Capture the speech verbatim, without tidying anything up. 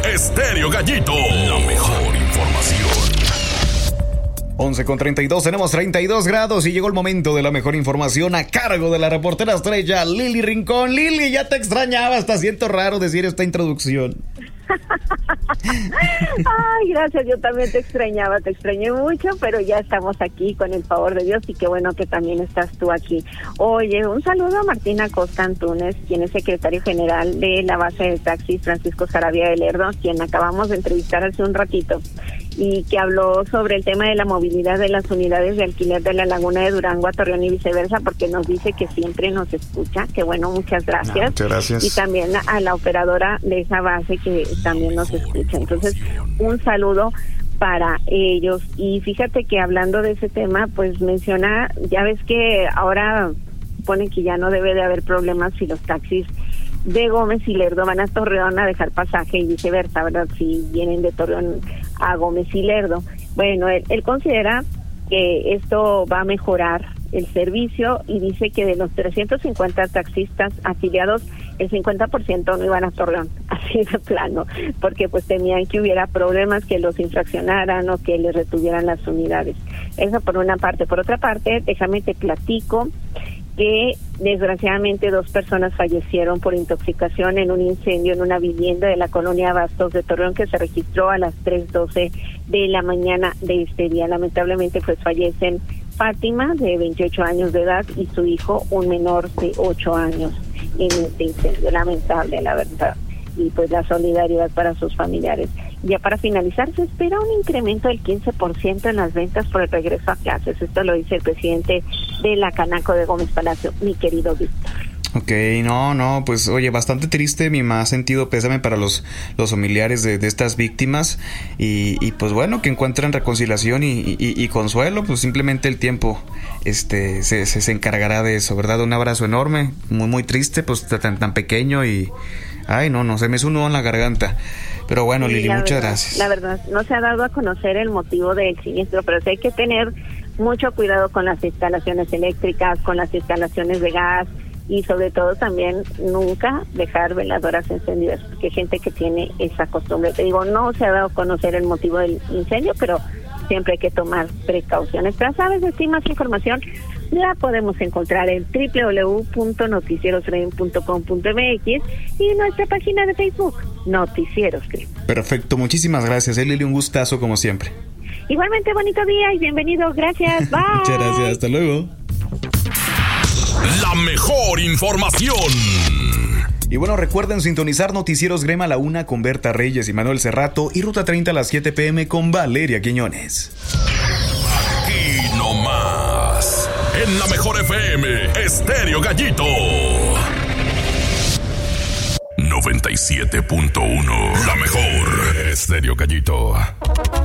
Estéreo Gallito, la mejor información. once con treinta y dos, tenemos treinta y dos grados y llegó el momento de la mejor información a cargo de la reportera estrella Lili Rincón. Lili, ya te extrañaba, hasta siento raro decir esta introducción. Ay, gracias, yo también te extrañaba, te extrañé mucho, pero ya estamos aquí con el favor de Dios y qué bueno que también estás tú aquí. Oye, un saludo a Martín Acosta Antunes, quien es secretario general de la base de taxis Francisco Saravia de Lerdo, quien acabamos de entrevistar hace un ratito y que habló sobre el tema de la movilidad de las unidades de alquiler de la Laguna de Durango a Torreón y viceversa, porque nos dice que siempre nos escucha, que bueno, muchas gracias. No, muchas gracias. Y también a la operadora de esa base que también nos escucha. Entonces, un saludo para ellos. Y fíjate que hablando de ese tema, pues menciona, ya ves que ahora ponen que ya no debe de haber problemas si los taxis de Gómez y Lerdo van a Torreón a dejar pasaje y viceversa, ¿verdad? Si vienen de Torreón a Gómez y Lerdo. Bueno, él, él considera que esto va a mejorar el servicio y dice que de los trescientos cincuenta taxistas afiliados, el cincuenta por ciento no iban a Torreón, así de plano, porque pues temían que hubiera problemas, que los infraccionaran o que les retuvieran las unidades. Eso por una parte. Por otra parte, déjame te platico que desgraciadamente dos personas fallecieron por intoxicación en un incendio en una vivienda de la colonia Bastos de Torreón que se registró a las tres doce de la mañana de este día. Lamentablemente pues fallecen Fátima, de veintiocho años de edad, y su hijo, un menor de ocho años, en este incendio. Lamentable, la verdad. Y pues la solidaridad para sus familiares. Ya para finalizar, se espera un incremento del quince por ciento en las ventas por el regreso a clases. Esto lo dice el presidente de la Canaco de Gómez Palacio, mi querido Víctor. Ok, no, no, pues oye, bastante triste, mi más sentido pésame para los, los familiares de, de estas víctimas y, y pues bueno, que encuentren reconciliación y, y, y consuelo, pues simplemente el tiempo este se, se, se encargará de eso, ¿verdad? Un abrazo enorme, muy muy triste, pues tan, tan pequeño y ay, no, no, se me hizo un nudo en la garganta. Pero bueno, sí, Lili, muchas verdad, gracias. La verdad, no se ha dado a conocer el motivo del siniestro, pero sí hay que tener mucho cuidado con las instalaciones eléctricas, con las instalaciones de gas, y sobre todo también nunca dejar veladoras encendidas, porque hay gente que tiene esa costumbre. Te digo, no se ha dado a conocer el motivo del incendio, pero siempre hay que tomar precauciones. Pero sabes, decir más información la podemos encontrar en doble u doble u doble u punto noticieros creen punto com punto m x y nuestra página de Facebook, Noticieros Creen. Perfecto, muchísimas gracias, eh, Lili, un gustazo como siempre. Igualmente, bonito día y bienvenido, gracias, bye. Muchas gracias, hasta luego. La mejor información. Y bueno, recuerden sintonizar Noticieros Grema a la una con Berta Reyes y Manuel Cerrato y Ruta treinta a las siete pm con Valeria Quiñones. Aquí nomás, en la mejor F M, Estéreo Gallito. noventa y siete punto uno, la mejor, Estéreo Gallito.